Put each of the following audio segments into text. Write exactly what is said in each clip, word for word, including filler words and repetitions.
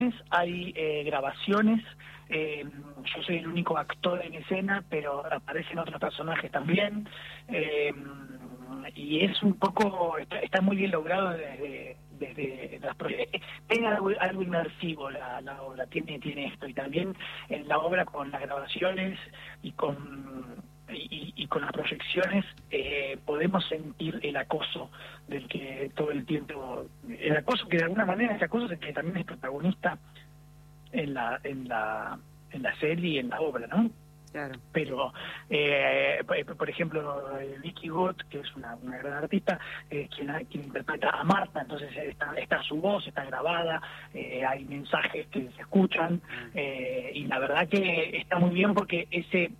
hay eh, grabaciones, eh, yo soy el único actor en escena, pero aparecen otros personajes también, eh, y es un poco, está, está muy bien logrado desde, desde las proyecciones. Tiene algo, algo inmersivo la, la obra, tiene, tiene esto, y también en la obra con las grabaciones y con... Y, y con las proyecciones eh, podemos sentir el acoso del que todo el tiempo, el acoso que de alguna manera ese acoso es el que también es protagonista en la en la en la serie y en la obra, ¿no? Claro. Pero eh, por ejemplo Vicky Gott, que es una, una gran artista, eh, quien, quien interpreta a Marta, entonces está, está su voz, está grabada, eh, hay mensajes que se escuchan, eh, y la verdad que está muy bien porque ese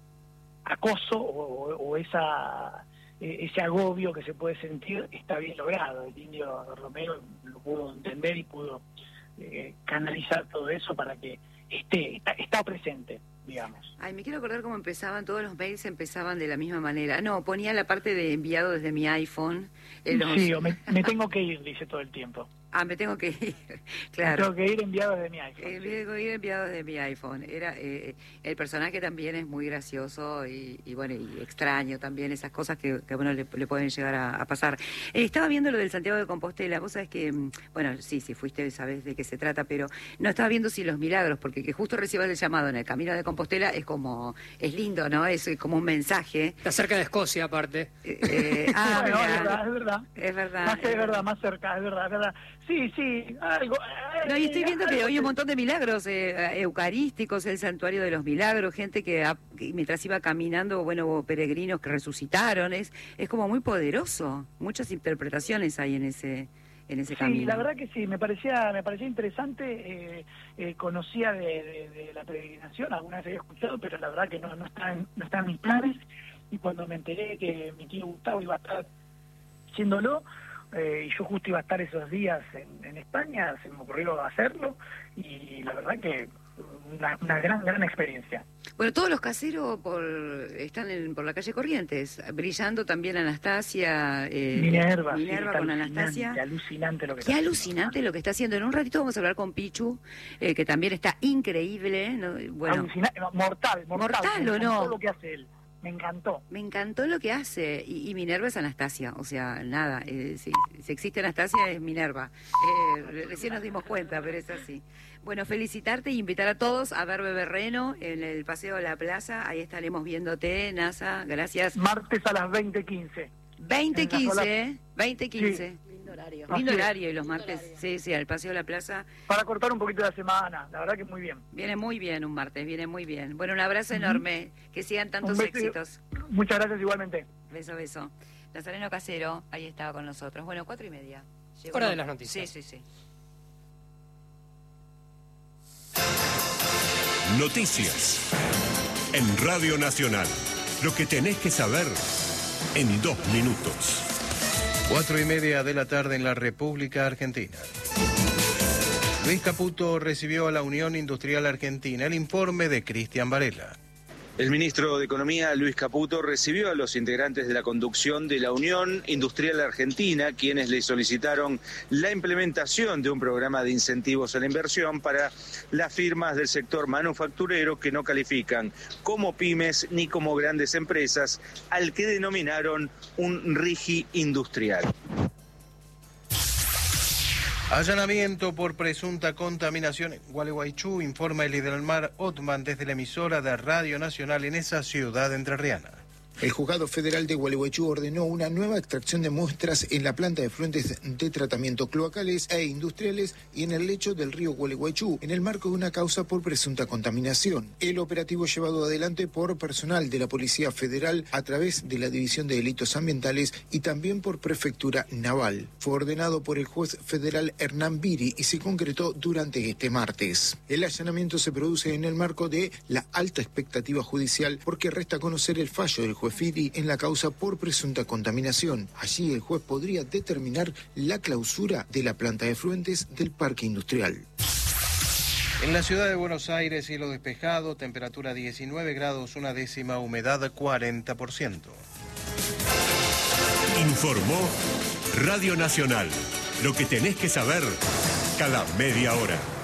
acoso o, o esa ese agobio que se puede sentir está bien logrado. El Indio Romero lo pudo entender y pudo eh, canalizar todo eso para que esté está, está presente, digamos. Ay, me quiero acordar cómo empezaban, todos los mails empezaban de la misma manera. No, ponía la parte de enviado desde mi iPhone. En los... Sí, o me, me tengo que ir, dice todo el tiempo. Ah, me tengo que ir, claro. Me tengo que ir enviado desde mi iPhone. Eh, me tengo que ir enviado desde mi iPhone. Era, eh, el personaje también es muy gracioso y, y bueno, y extraño también, esas cosas que, que bueno, le, le pueden llegar a, a pasar. Eh, estaba viendo lo del Santiago de Compostela, vos sabés que, bueno, sí, sí fuiste, sabés de qué se trata, pero no estaba viendo si los milagros, porque que justo recibas el llamado en el Camino de Compostela es como, es lindo, ¿no? Es como un mensaje. Está cerca de Escocia, aparte. Eh, eh, ah, bueno, mira, es verdad, es verdad. Es verdad. Más que es verdad, más cerca, es verdad, es verdad. Sí, sí, algo... No, y estoy viendo que algo hay un montón de milagros eh, eucarísticos, el Santuario de los Milagros, gente que, ha, que mientras iba caminando, bueno, peregrinos que resucitaron, es es como muy poderoso, muchas interpretaciones hay en ese en ese sí, camino. Sí, la verdad que sí, me parecía me parecía interesante, eh, eh, conocía de, de, de la peregrinación, alguna vez había escuchado, pero la verdad que no, no, está en, no está en mis planes, y cuando me enteré que mi tío Gustavo iba a estar haciéndolo, Eh, y yo justo iba a estar esos días en, en España, se me ocurrió hacerlo, y la verdad que una, una gran, gran experiencia. Bueno, todos los caseros por, están en, por la calle Corrientes, brillando también Anastasia, eh, Minerva, Minerva sí, con alucinante, Anastasia. Alucinante lo que Qué está alucinante haciendo. lo que está haciendo. En un ratito vamos a hablar con Pichu, eh, que también está increíble, ¿no? Bueno, Alucina, no, mortal, mortal, mortal me o no. todo lo que hace él. Me encantó. Me encantó lo que hace. Y, y Minerva es Anastasia. O sea, nada. Eh, si, si existe Anastasia, es Minerva. Eh, recién nos dimos cuenta, pero es así. Bueno, felicitarte y invitar a todos a ver Bebé Reno en el Paseo de la Plaza. Ahí estaremos viéndote, NASA. Gracias. Martes a las veinte quince. veinte quince, ¿eh? veinte quince. Sí. Lindo horario. Lindo horario. Y los martes, sí, sí, al Paseo de la Plaza. Para cortar un poquito la semana. La verdad que muy bien. Viene muy bien un martes, viene muy bien. Bueno, un abrazo uh-huh. enorme. Que sigan tantos beso, éxitos. Muchas gracias igualmente. Beso, beso. Nazareno Casero, ahí estaba con nosotros. Bueno, cuatro y media. Llegó Hora de las noticias. Sí, sí, sí. Noticias. En Radio Nacional. Lo que tenés que saber en dos minutos. Cuatro y media de la tarde en la República Argentina. Luis Caputo recibió a la Unión Industrial Argentina el informe de Cristian Varela. El ministro de Economía, Luis Caputo, recibió a los integrantes de la conducción de la Unión Industrial Argentina, quienes le solicitaron la implementación de un programa de incentivos a la inversión para las firmas del sector manufacturero que no califican como pymes ni como grandes empresas, al que denominaron un RIGI industrial. Allanamiento por presunta contaminación en Gualeguaychú, informa el Hidrolmar Otman desde la emisora de Radio Nacional en esa ciudad entrerriana. El Juzgado Federal de Gualeguaychú ordenó una nueva extracción de muestras en la planta de efluentes de tratamiento cloacales e industriales y en el lecho del río Gualeguaychú, en el marco de una causa por presunta contaminación. El operativo llevado adelante por personal de la Policía Federal a través de la División de Delitos Ambientales y también por Prefectura Naval. Fue ordenado por el juez federal Hernán Biri y se concretó durante este martes. El allanamiento se produce en el marco de la alta expectativa judicial porque resta conocer el fallo del juez Firi en la causa por presunta contaminación. Allí el juez podría determinar la clausura de la planta de efluentes del parque industrial. En la ciudad de Buenos Aires, cielo despejado, temperatura diecinueve grados, una décima, humedad cuarenta por ciento. Informó Radio Nacional. Lo que tenés que saber cada media hora.